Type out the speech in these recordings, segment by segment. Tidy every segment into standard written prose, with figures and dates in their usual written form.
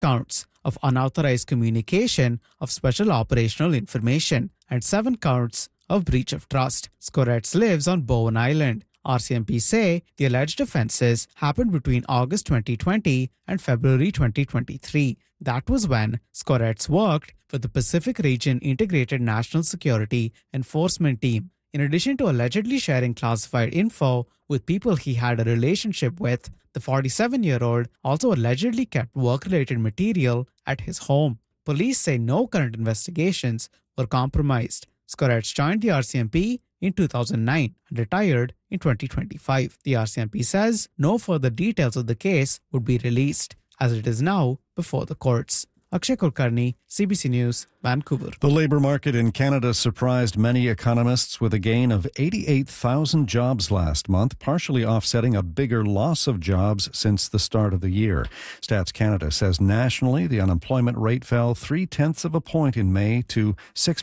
counts of unauthorized communication of special operational information and 7 counts of breach of trust. Skoretz lives on Bowen Island. RCMP say the alleged offences happened between August 2020 and February 2023. That was when Skoretz worked for the Pacific Region Integrated National Security Enforcement Team. In addition to allegedly sharing classified info with people he had a relationship with, the 47-year-old also allegedly kept work-related material at his home. Police say no current investigations were compromised. Skoretz joined the RCMP in 2009 and retired in 2025. The RCMP says no further details of the case would be released, as it is now before the courts. Akshay Kulkarni, CBC News, Vancouver. The labour market in Canada surprised many economists with a gain of 88,000 jobs last month, partially offsetting a bigger loss of jobs since the start of the year. Stats Canada says nationally the unemployment rate fell 0.3 of a point in May to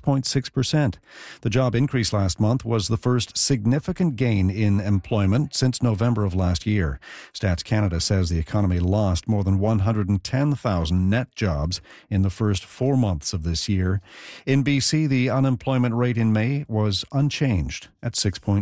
6.6%. The job increase last month was the first significant gain in employment since November of last year. Stats Canada says the economy lost more than 110,000 net jobs in the first 4 months of this year. In BC, the unemployment rate in May was unchanged at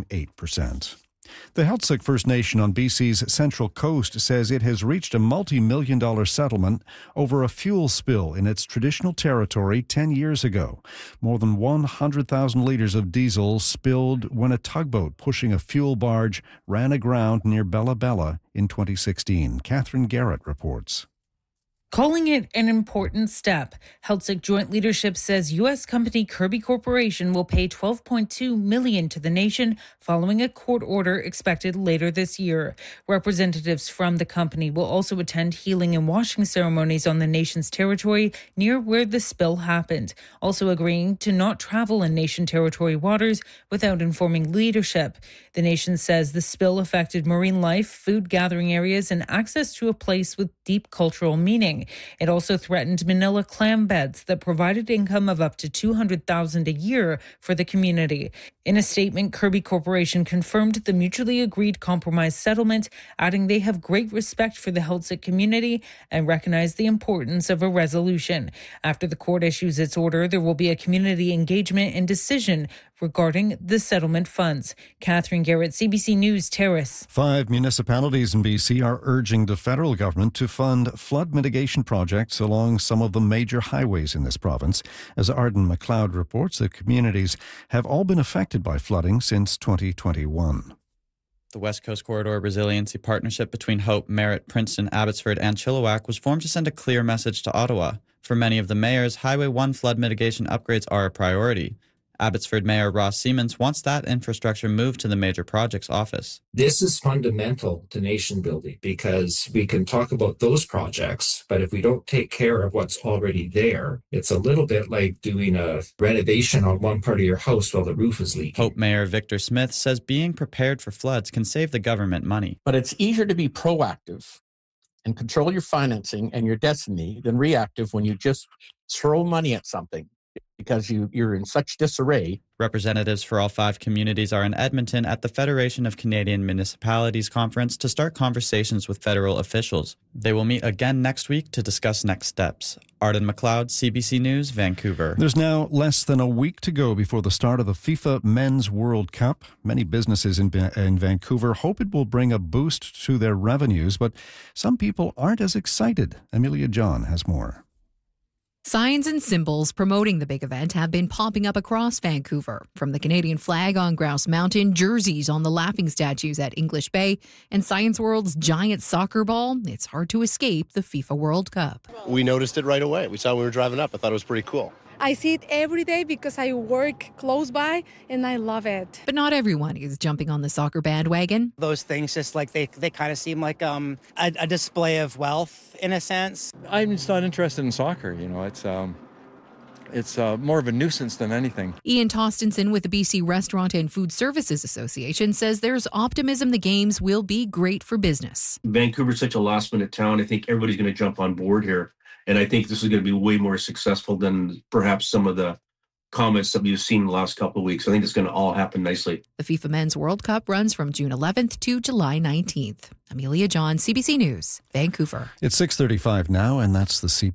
6.8%. The Heiltsuk First Nation on BC's Central Coast says it has reached a multi-million-dollar settlement over a fuel spill in its traditional territory 10 years ago. More than 100,000 litres of diesel spilled when a tugboat pushing a fuel barge ran aground near Bella Bella in 2016. Catherine Garrett reports. Calling it an important step, Heiltsuk Joint Leadership says U.S. company Kirby Corporation will pay $12.2 million to the nation following a court order expected later this year. Representatives from the company will also attend healing and washing ceremonies on the nation's territory near where the spill happened, also agreeing to not travel in nation territory waters without informing leadership. The nation says the spill affected marine life, food gathering areas, and access to a place with deep cultural meaning. It also threatened Manila clam beds that provided income of up to $200,000 a year for the community. In a statement, Kirby Corporation confirmed the mutually agreed compromise settlement, adding they have great respect for the Heiltsuk community and recognize the importance of a resolution. After the court issues its order, there will be a community engagement and decision regarding the settlement funds. Catherine Garrett, CBC News, Terrace. 5 municipalities in BC are urging the federal government to fund flood mitigation projects along some of the major highways in this province. As Arden McLeod reports, the communities have all been affected by flooding since 2021. The West Coast Corridor Resiliency Partnership between Hope, Merritt, Princeton, Abbotsford and Chilliwack was formed to send a clear message to Ottawa. For many of the mayors, Highway 1 flood mitigation upgrades are a priority. Abbotsford Mayor Ross Siemens wants that infrastructure moved to the Major Projects Office. This is fundamental to nation building because we can talk about those projects, but if we don't take care of what's already there, it's a little bit like doing a renovation on one part of your house while the roof is leaking. Hope Mayor Victor Smith says being prepared for floods can save the government money. But it's easier to be proactive and control your financing and your destiny than reactive when you just throw money at something, because you're in such disarray. Representatives for all 5 communities are in Edmonton at the Federation of Canadian Municipalities conference to start conversations with federal officials. They will meet again next week to discuss next steps. Arden McLeod, CBC News, Vancouver. There's now less than a week to go before the start of the FIFA Men's World Cup. Many businesses in Vancouver hope it will bring a boost to their revenues, but some people aren't as excited. Amelia John has more. Signs and symbols promoting the big event have been popping up across Vancouver, from the Canadian flag on Grouse Mountain, jerseys on the laughing statues at English Bay, and Science World's giant soccer ball. It's hard to escape the FIFA World Cup. We noticed it right away. We saw it when we were driving up. I thought it was pretty cool. I see it every day because I work close by and I love it. But not everyone is jumping on the soccer bandwagon. Those things just like they kind of seem like a display of wealth in a sense. I'm just not interested in soccer. You know, it's more of a nuisance than anything. Ian Tostenson with the BC Restaurant and Food Services Association says there's optimism the games will be great for business. Vancouver's such a last-minute town. I think everybody's going to jump on board here. And I think this is going to be way more successful than perhaps some of the comments that we've seen the last couple of weeks. I think it's going to all happen nicely. The FIFA Men's World Cup runs from June 11th to July 19th. Amelia John, CBC News, Vancouver. It's 6:35 now, and that's the CBC.